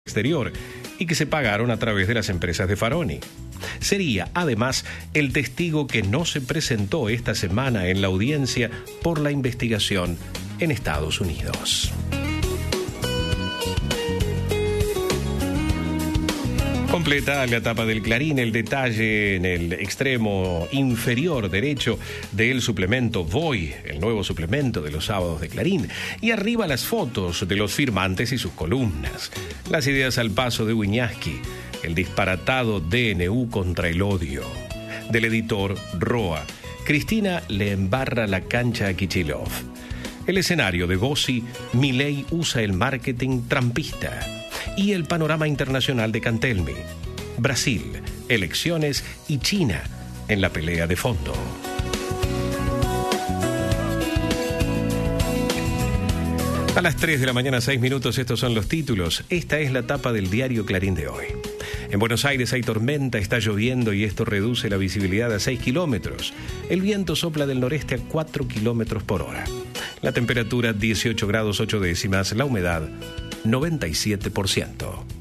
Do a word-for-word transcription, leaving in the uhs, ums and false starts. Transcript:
exterior y que se pagaron a través de las empresas de Faroni. Sería, además, el testigo que no se presentó esta semana en la audiencia por la investigación en Estados Unidos. Completa la tapa del Clarín el detalle en el extremo inferior derecho del suplemento Voy, el nuevo suplemento de los sábados de Clarín, y arriba las fotos de los firmantes y sus columnas, las ideas al paso de Wiñaski, el disparatado D N U contra el odio, del editor Roa. Cristina le embarra la cancha a Kichilov. El escenario de Bossi, Milei usa el marketing trampista. Y el panorama internacional de Cantelmi, Brasil, elecciones y China en la pelea de fondo. A las tres de la mañana, seis minutos, estos son los títulos. Esta es la tapa del diario Clarín de hoy. En Buenos Aires hay tormenta, está lloviendo y esto reduce la visibilidad a seis kilómetros. El viento sopla del noreste a cuatro kilómetros por hora. La temperatura dieciocho grados ocho décimas, la humedad noventa y siete por ciento.